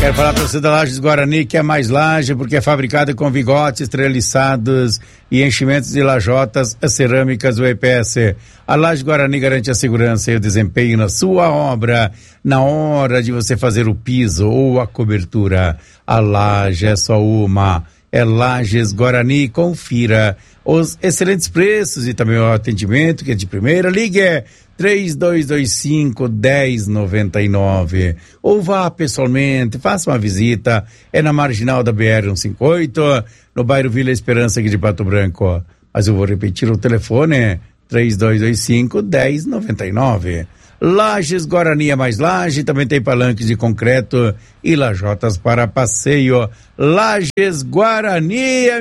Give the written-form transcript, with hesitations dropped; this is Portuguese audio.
Quero falar para você da Lages Guarani, que é mais laje, porque é fabricada com vigotes, treliçados e enchimentos de lajotas, as cerâmicas do EPS. A Lages Guarani garante a segurança e o desempenho na sua obra, na hora de você fazer o piso ou a cobertura. A laje é só uma, é Lages Guarani. Confira os excelentes preços e também o atendimento, que é de primeira. Ligue 3225-1099 ou vá pessoalmente, faça uma visita, é na marginal da BR-158, no bairro Vila Esperança aqui de Pato Branco. Mas eu vou repetir o telefone, 3225-1099. Lages Guarani é mais laje, também tem palanques de concreto e lajotas para passeio. Lages Guarani.